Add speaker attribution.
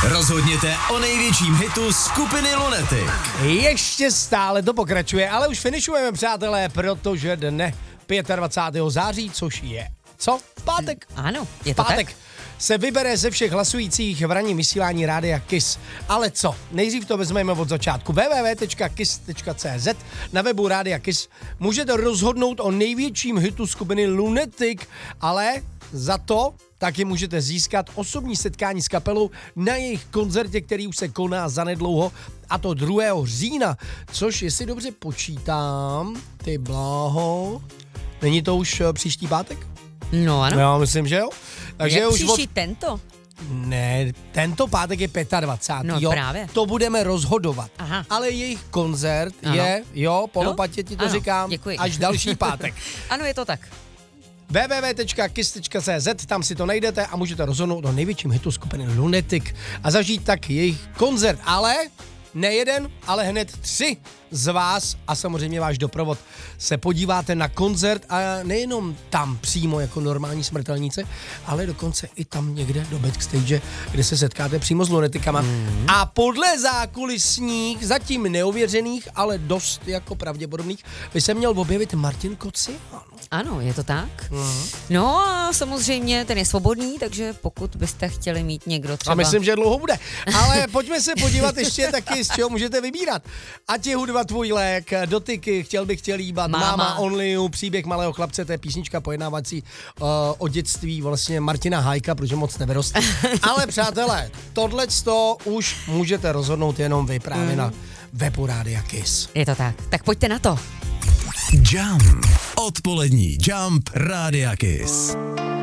Speaker 1: Rozhodněte o největším hitu skupiny Lunatic.
Speaker 2: Ještě stále to pokračuje, ale už finišujeme, přátelé, protože dne 25. září, což je co? V pátek.
Speaker 3: Ano, je to
Speaker 2: pátek.
Speaker 3: tak.
Speaker 2: Se vybere ze všech hlasujících v ranním vysílání Rádia Kiss. Ale co? Nejdřív to vezmeme od začátku. www.kiss.cz. Na webu Rádia Kiss můžete rozhodnout o největším hitu skupiny Lunatic, ale za to taky můžete získat osobní setkání s kapelou na jejich koncertě, který už se koná zanedlouho, a to 2. října, což, jestli dobře počítám, ty bláho, není to už příští pátek?
Speaker 3: No ano.
Speaker 2: Já myslím, že jo. Takže
Speaker 3: je
Speaker 2: už
Speaker 3: příští tento?
Speaker 2: Ne, tento pátek je 25.
Speaker 3: No
Speaker 2: jo,
Speaker 3: právě.
Speaker 2: to budeme rozhodovat.
Speaker 3: Aha.
Speaker 2: Ale jejich koncert
Speaker 3: Ano.
Speaker 2: je, jo, po
Speaker 3: No,
Speaker 2: lopatě ti to
Speaker 3: ano,
Speaker 2: říkám,
Speaker 3: děkuji.
Speaker 2: až další pátek.
Speaker 3: Ano, je to tak.
Speaker 2: www.kiss.cz, tam si to najdete a můžete rozhodnout o největším hitu skupiny Lunatic a zažít tak jejich koncert, ale ne jeden, ale hned 3 z vás a samozřejmě váš doprovod se podíváte na koncert a nejenom tam přímo jako normální smrtelníci, ale dokonce i tam někde do backstage, kde se setkáte přímo s lunatikama. A podle zákulisních, zatím neověřených, ale dost jako pravděpodobných, by se měl objevit Martin Kocian.
Speaker 3: Ano, je to tak. No a samozřejmě ten je svobodný, takže pokud byste chtěli mít někdo třeba...
Speaker 2: A myslím, že dlouho bude. Ale pojďme se podívat ještě taky, z čeho můžete vybírat. Ať je hudba tvůj lék, dotyky, chtěl líbat, máma Only You, příběh malého chlapce, to je písnička pojednávací o dětství vlastně Martina Hájka, protože moc nevyrost. Ale přátelé, tohleto už můžete rozhodnout jenom vy právě na webu Rádia Kiss.
Speaker 3: Je to tak. Tak pojďte na to.
Speaker 1: Jump. Odpolední Jump Rádia Kiss.